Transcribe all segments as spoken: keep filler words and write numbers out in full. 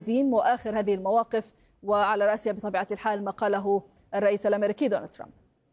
هزيم وآخر هذه المواقف وعلى رأسها بطبيعة الحال ما قاله الرئيس الأمريكي دونالد ترامب.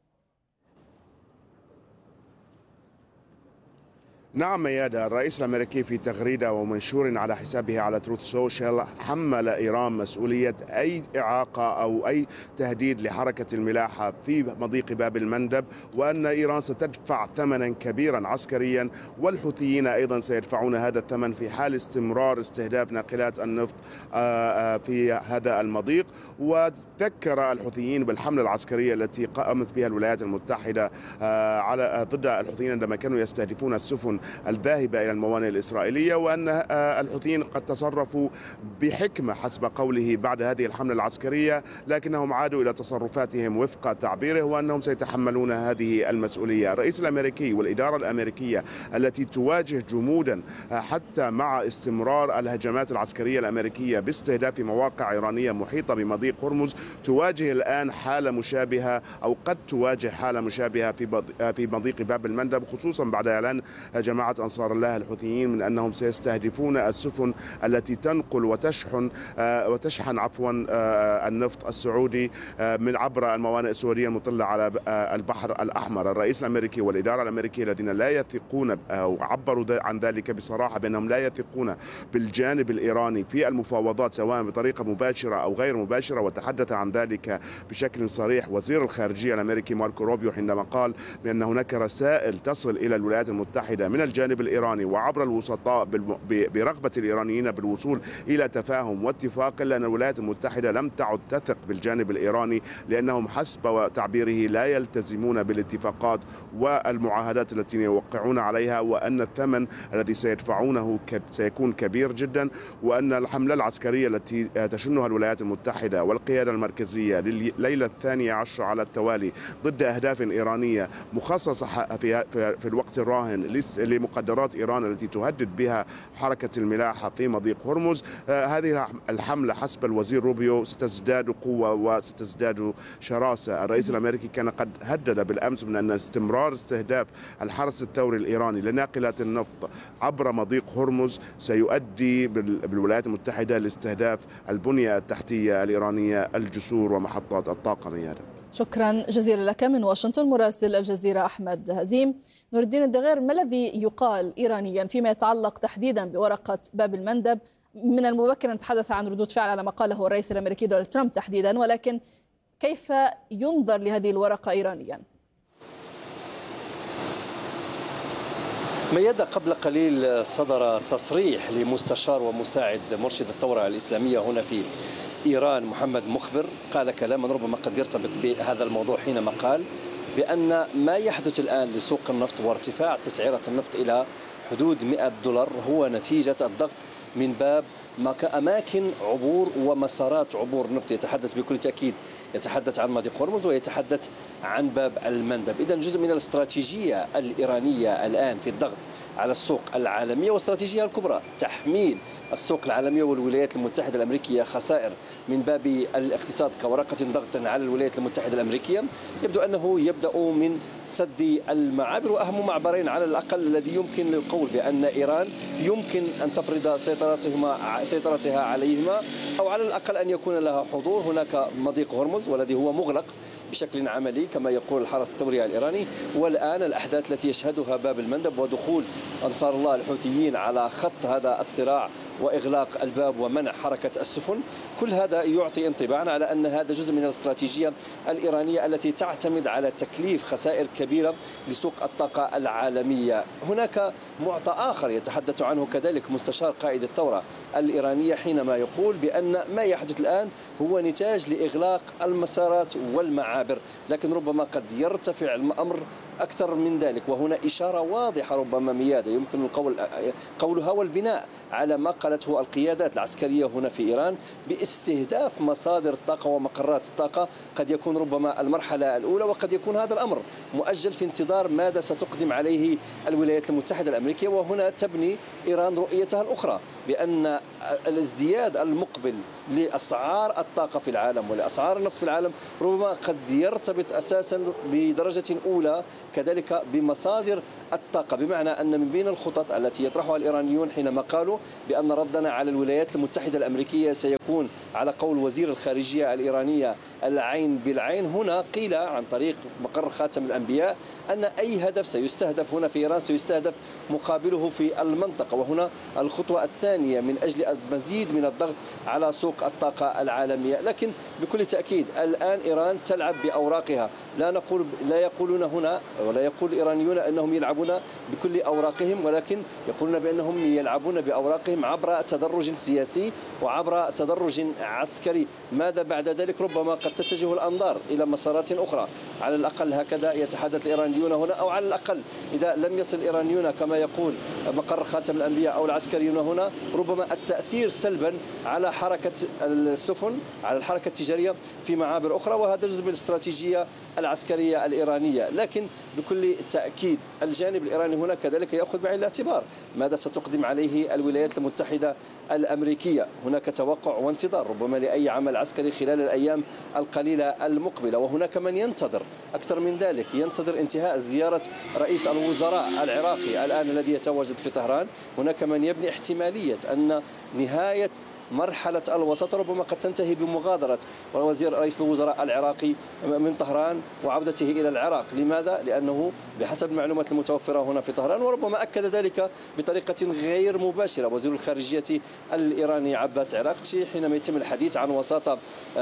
نعم ميادة، الرئيس الأمريكي في تغريدة ومنشور على حسابه على تروث سوشيال حمل إيران مسؤولية أي إعاقة أو أي تهديد لحركة الملاحة في مضيق باب المندب، وأن إيران ستدفع ثمنا كبيرا عسكريا والحوثيين أيضا سيدفعون هذا الثمن في حال استمرار استهداف ناقلات النفط في هذا المضيق. وذكر الحوثيين بالحملة العسكرية التي قامت بها الولايات المتحدة على ضد الحوثيين عندما كانوا يستهدفون السفن الذاهبة إلى الموانئ الإسرائيلية، وأن الحوثيين قد تصرفوا بحكمة حسب قوله بعد هذه الحملة العسكرية، لكنهم عادوا إلى تصرفاتهم وفق تعبيره وأنهم سيتحملون هذه المسؤولية. الرئيس الأمريكي والإدارة الأمريكية التي تواجه جمودا حتى مع استمرار الهجمات العسكرية الأمريكية باستهداف مواقع إيرانية محيطة بمضيق هرمز تواجه الآن حالة مشابهة أو قد تواجه حالة مشابهة في في مضيق باب المندب، خصوصا بعد إعلان جماعة أنصار الله الحوثيين من أنهم سيستهدفون السفن التي تنقل وتشحن وتشحن عفوا النفط السعودي من عبر الموانئ السعودية المطلة على البحر الأحمر. الرئيس الأمريكي والإدارة الأمريكية الذين لا يثقون أو عبروا عن ذلك بصراحة بأنهم لا يثقون بالجانب الإيراني في المفاوضات سواء بطريقة مباشرة أو غير مباشرة، وتحدث عن ذلك بشكل صريح وزير الخارجية الأمريكي ماركو روبيو حينما قال بأن هناك رسائل تصل إلى الولايات المتحدة من الجانب الإيراني وعبر الوسطاء برغبة الإيرانيين بالوصول إلى تفاهم واتفاق، لأن الولايات المتحدة لم تعد تثق بالجانب الإيراني لأنهم حسب تعبيره لا يلتزمون بالاتفاقات والمعاهدات التي يوقعون عليها، وأن الثمن الذي سيدفعونه سيكون كبير جدا، وأن الحملة العسكرية التي تشنها الولايات المتحدة والقيادة المركزية لليلة الثانية عشر على التوالي ضد أهداف إيرانية مخصصة في, في الوقت الراهن لمقدرات إيران التي تهدد بها حركة الملاحة في مضيق هرمز، هذه الحملة حسب الوزير روبيو ستزداد قوة وستزداد شراسة. الرئيس الأمريكي كان قد هدد بالأمس من أن استمرار استهداف الحرس الثوري الإيراني لناقلات النفط عبر مضيق هرمز سيؤدي بالولايات المتحدة لاستهداف البنية التحتية الإيرانية، الجسور ومحطات الطاقة. ميادة، شكرا جزيلا لك من واشنطن مراسل الجزيرة أحمد هزيم. نور الدين الدغير، ما الذي يقال إيرانيا فيما يتعلق تحديدا بورقة باب المندب؟ من المبكر أن نتحدث عن ردود فعل على ما قاله الرئيس الأمريكي دونالد ترامب تحديدا، ولكن كيف ينظر لهذه الورقة إيرانيا؟ ميادة، قبل قليل صدر تصريح لمستشار ومساعد مرشد الثورة الإسلامية هنا في إيران محمد مخبر، قال كلاما ربما قد يرتبط بهذا الموضوع حينما قال بأن ما يحدث الآن لسوق النفط وارتفاع تسعيرة النفط إلى حدود مئة دولار هو نتيجة الضغط من باب أماكن عبور ومسارات عبور نفط. يتحدث بكل تأكيد يتحدث عن مضيق هرمز ويتحدث عن باب المندب. إذن جزء من الاستراتيجية الإيرانية الآن في الضغط على السوق العالمية واستراتيجية الكبرى تحميل السوق العالمية والولايات المتحدة الأمريكية خسائر من باب الاقتصاد كورقة ضغط على الولايات المتحدة الأمريكية. يبدو أنه يبدأ من سد المعابر، وأهم معبرين على الأقل الذي يمكن للقول بأن إيران يمكن أن تفرض سيطرتهما سيطرتها عليهما أو على الأقل أن يكون لها حضور. هناك مضيق هرمز والذي هو مغلق بشكل عملي كما يقول الحرس الثوري الإيراني، والآن الأحداث التي يشهدها باب المندب ودخول أنصار الله الحوثيين على خط هذا الصراع وإغلاق الباب ومنع حركة السفن، كل هذا يعطي انطباعا على أن هذا جزء من الاستراتيجية الإيرانية التي تعتمد على تكليف خسائر كبيرة لسوق الطاقة العالمية. هناك معطى آخر يتحدث عنه كذلك مستشار قائد الثورة الإيرانية حينما يقول بأن ما يحدث الآن هو نتاج لإغلاق المسارات والمعابر، لكن ربما قد يرتفع الأمر أكثر من ذلك. وهنا إشارة واضحة ربما ميادة يمكن القول قولها والبناء على ما قالته القيادات العسكرية هنا في إيران باستهداف مصادر الطاقة ومقرات الطاقة. قد يكون ربما المرحلة الأولى، وقد يكون هذا الأمر مؤجل في انتظار ماذا ستقدم عليه الولايات المتحدة الأمريكية. وهنا تبني إيران رؤيتها الأخرى بأن الازدياد المقبل لأسعار الطاقة في العالم ولأسعار النفط في العالم ربما قد يرتبط أساسا بدرجة أولى كذلك بمصادر الطاقة، بمعنى أن من بين الخطط التي يطرحها الإيرانيون حينما قالوا بأن ردنا على الولايات المتحدة الأمريكية سيكون على قول وزير الخارجية الإيرانية العين بالعين، هنا قيل عن طريق مقر خاتم الأنبياء أن أي هدف سيستهدف هنا في إيران سيستهدف مقابله في المنطقة، وهنا الخطوة الثانية من أجل المزيد من الضغط على سوق الطاقة العالمية. لكن بكل تأكيد الآن إيران تلعب بأوراقها، لا نقول لا يقولون هنا ولا يقول الإيرانيون أنهم يلعبون بكل أوراقهم، ولكن يقولون بأنهم يلعبون بأوراقهم عبر تدرج سياسي وعبر تدرج عسكري. ماذا بعد ذلك؟ ربما قد تتجه الأنظار إلى مسارات أخرى، على الأقل هكذا يتحدث الإيرانيون هنا، أو على الأقل إذا لم يصل الإيرانيون كما يقول مقر خاتم الأنبياء أو العسكريون هنا ربما التأثير سلبا على حركة السفن، على الحركة التجارية في معابر أخرى، وهذا جزء من الاستراتيجية العسكرية الإيرانية. لكن بكل تأكيد الجانب الإيراني هنا كذلك يأخذ بعين الاعتبار ماذا ستقدم عليه الولايات المتحدة الأمريكية. هناك توقع وانتظار ربما لأي عمل عسكري خلال الأيام القليلة المقبلة، وهناك من ينتظر أكثر من ذلك، ينتظر انتهاء زيارة رئيس الوزراء العراقي الآن الذي يتواجد في طهران. هناك من يبني احتمالية أن نهاية مرحلة الوسط ربما قد تنتهي بمغادرة وزير رئيس الوزراء العراقي من طهران وعودته إلى العراق. لماذا؟ لأنه بحسب المعلومات المتوفرة هنا في طهران، وربما أكد ذلك بطريقة غير مباشرة وزير الخارجية الإيراني عباس عراقتشي حينما يتم الحديث عن وساطة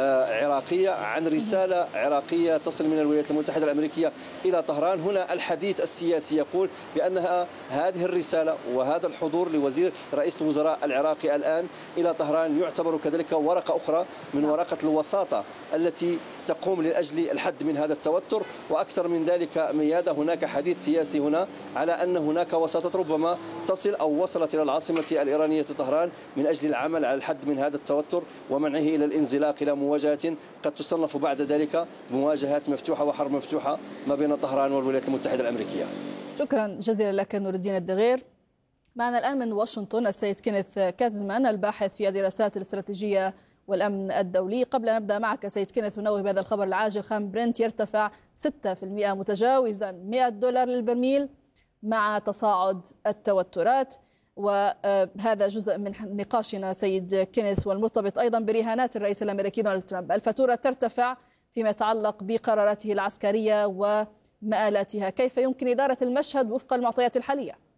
عراقية، عن رسالة عراقية تصل من الولايات المتحدة الأمريكية إلى طهران. هنا الحديث السياسي يقول بأنها هذه الرسالة وهذا الحضور لوزير رئيس الوزراء العراقي الآن إلى طهران يعتبر كذلك ورقة أخرى من ورقة الوساطة التي تقوم لأجل الحد من هذا التوتر. وأكثر من ذلك ميادة، هناك حديث سياسي هنا على أن هناك وساطة ربما تصل أو وصلت إلى العاصمة الإيرانية طهران من أجل العمل على الحد من هذا التوتر ومنعه إلى الانزلاق إلى مواجهة قد تصنف بعد ذلك مواجهات مفتوحة وحرب مفتوحة ما بين طهران والولايات المتحدة الأمريكية. شكرا جزيلا لك نور الدين الدغير. معنا الآن من واشنطن السيد كينيث كاتزمان الباحث في الدراسات الاستراتيجية والأمن الدولي. قبل أن نبدأ معك سيد كينيث ننوه بهذا الخبر العاجل: خام برنت يرتفع ستة بالمئة متجاوزا مئة دولار للبرميل مع تصاعد التوترات، وهذا جزء من نقاشنا سيد كينيث والمرتبط أيضا برهانات الرئيس الأمريكي دونالد ترامب. الفاتورة ترتفع فيما يتعلق بقراراته العسكرية ومآلاتها، كيف يمكن إدارة المشهد وفق المعطيات الحالية؟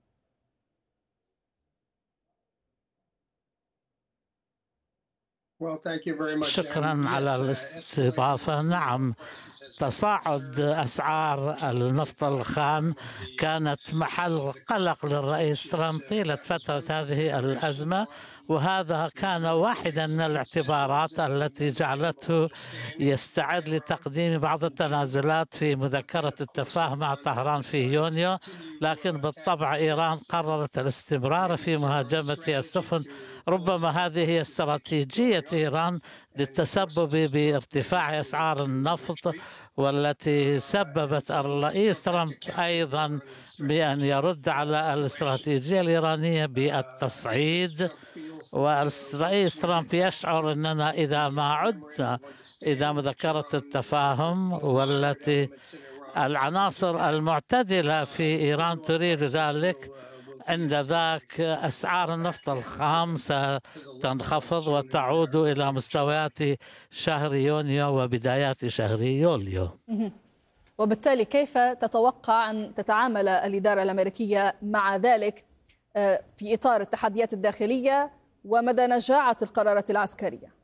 شكرا على الاستضافة. نعم، تصاعد أسعار النفط الخام كانت محل قلق للرئيس ترامب طيلة فترة هذه الأزمة، وهذا كان واحدا من الاعتبارات التي جعلته يستعد لتقديم بعض التنازلات في مذكرة التفاهم مع طهران في يونيو. لكن بالطبع إيران قررت الاستمرار في مهاجمة السفن. ربما هذه هي استراتيجية إيران للتسبب بارتفاع أسعار النفط، والتي سببت الرئيس ترامب أيضا بأن يرد على الاستراتيجية الإيرانية بالتصعيد. والرئيس ترامب يشعر أننا إذا ما عدنا إذا مذكرة التفاهم والتي العناصر المعتدلة في إيران تريد ذلك، عند ذاك أسعار النفط الخام ستنخفض وتعود إلى مستويات شهر يونيو وبدايات شهر يوليو. وبالتالي كيف تتوقع أن تتعامل الإدارة الأمريكية مع ذلك في إطار التحديات الداخلية ومدى نجاعة القرارات العسكرية؟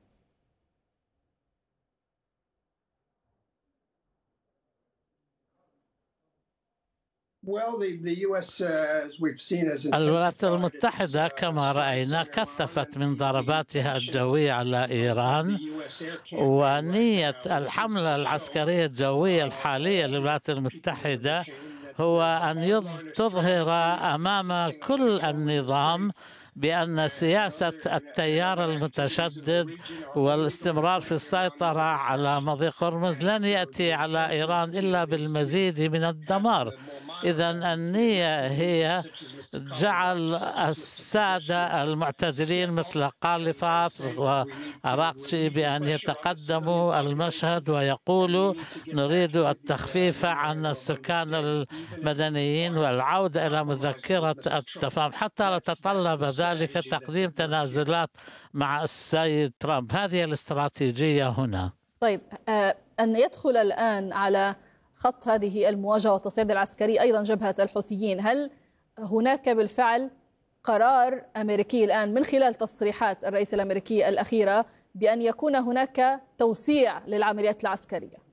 الولايات المتحدة كما رأينا كثفت من ضرباتها الجوية على إيران، ونية الحملة العسكرية الجوية الحالية للولايات المتحدة هو أن تظهر أمام كل النظام بأن سياسة التيار المتشدد والاستمرار في السيطرة على مضيق هرمز لن يأتي على إيران إلا بالمزيد من الدمار. إذا النية هي جعل السادة المعتدلين مثل قالفات وأراقچي بأن يتقدموا المشهد ويقولوا نريد التخفيف عن السكان المدنيين والعودة إلى مذكرة التفاهم، حتى لو تطلب ذلك تقديم تنازلات مع السيد ترامب. هذه الاستراتيجية هنا. طيب، أن يدخل الآن على خط هذه المواجهة والتصعيد العسكري أيضا جبهة الحوثيين، هل هناك بالفعل قرار أمريكي الآن من خلال تصريحات الرئيس الأمريكي الأخيرة بأن يكون هناك توسيع للعمليات العسكرية؟